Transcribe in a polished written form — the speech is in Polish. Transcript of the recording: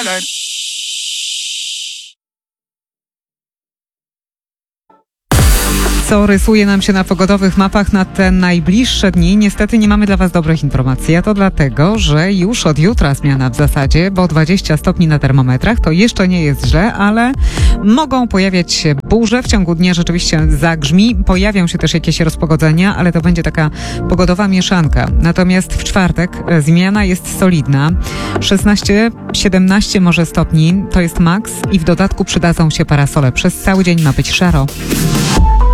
Co rysuje nam się na pogodowych mapach na te najbliższe dni? Niestety nie mamy dla Was dobrych informacji, a to dlatego, że już od jutra zmiana w zasadzie, bo 20 stopni na termometrach to jeszcze nie jest źle, ale mogą pojawiać się burze. W ciągu dnia rzeczywiście zagrzmi, pojawią się też jakieś rozpogodzenia, ale to będzie taka pogodowa mieszanka. Natomiast w czwartek zmiana jest solidna. 16-17 może stopni, to jest maks i w dodatku przydadzą się parasole. Przez cały dzień ma być szaro.